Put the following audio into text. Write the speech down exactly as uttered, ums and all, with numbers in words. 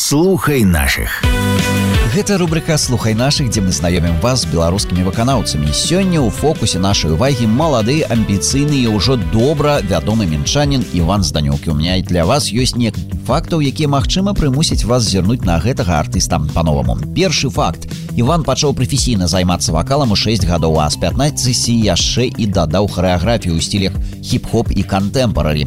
Слухай наших. Гэта рубрика «Слухай наших», дзе мы знаёмім вас з беларускімі выканаўцамі. Сёння ў фокусе нашай увагі малады, амбіцыйны і ўжо добра вядомы мінчанін Іван Зданюк. У меня для вас ёсць некалькі фактаў, якія, магчыма, прымусяць вас зірнуць на гэтага артыста па-новаму. Першы факт. Іван пачаў прафесійна займацца вакалам у шэсць гадоў, а з пятнаццаці яшчэ і дадаў харэаграфію ў стілях хіп-хоп і кантэмпарарі.